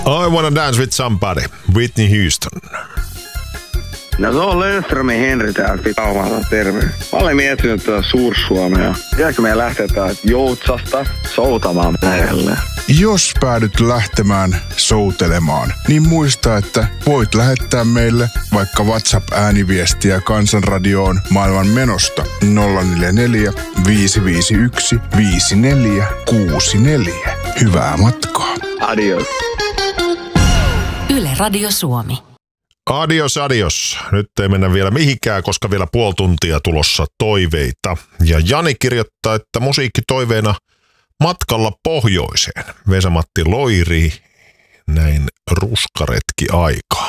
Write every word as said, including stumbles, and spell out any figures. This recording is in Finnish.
I wanna dance with somebody. Whitney Houston. No se on Löfströmin Henri täältä Pitaumalta, terve. Mä olen miettinyt tätä Suur-Suomea. Pitääkö meidän lähteä täältä Joutsasta soutamaan merelle? Jos päädyt lähtemään soutelemaan, niin muista, että voit lähettää meille vaikka WhatsApp-ääniviestiä Kansanradioon maailman menosta nolla neljä neljä, viisi viisi yksi, viisi neljä kuusi neljä. Hyvää matkaa. Adios. Yle Radio Suomi. Adios, adios. Nyt ei mennä vielä mihinkään, koska vielä puoli tuntia tulossa toiveita. Ja Jani kirjoittaa, että musiikki toiveena matkalla pohjoiseen. Vesa-Matti Loiri, näin ruskaretki aikaa.